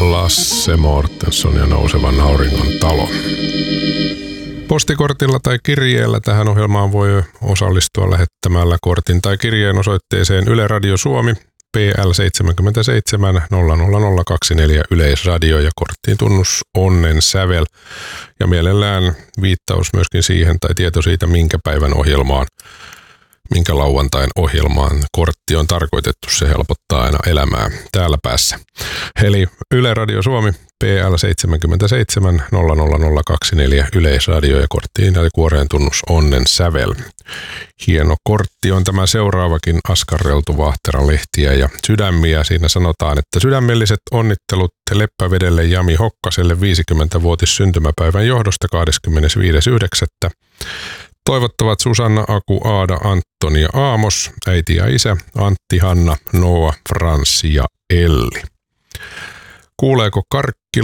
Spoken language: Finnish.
Lasse Mortenson ja Nousevan auringon talo. Postikortilla tai kirjeellä tähän ohjelmaan voi osallistua lähettämällä kortin tai kirjeen osoitteeseen Yle Radio Suomi, PL 77 00024 Yleisradio ja korttiin tunnus Onnen sävel. Ja mielellään viittaus myöskin siihen tai tieto siitä, minkä päivän ohjelmaan, minkä lauantain ohjelmaan kortti on tarkoitettu. Se helpottaa aina elämää täällä päässä. Eli Yle Radio Suomi, PL 77 00024 Yleisradio ja korttiin eli kuoreen tunnus Onnen sävel. Hieno kortti on tämä seuraavakin askarreltu Vaahtera-lehtiä ja sydämiä. Siinä sanotaan, että sydämelliset onnittelut Leppävedelle Jami Hokkaselle 50-vuotis syntymäpäivän johdosta 25.9. Toivottavat Susanna, Aku, Aada, Antoni ja Aamos, äiti ja isä, Antti, Hanna, Noa, Franssi ja Elli. Kuuleeko karkki